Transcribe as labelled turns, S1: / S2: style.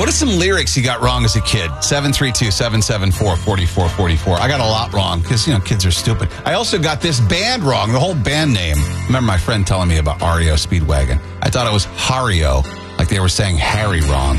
S1: What are some lyrics you got wrong as a kid? 732-774-4444. I got a lot wrong because, kids are stupid. I also got this band wrong, the whole band name. I remember my friend telling me about REO Speedwagon. I thought it was Hario, like they were saying Harry wrong.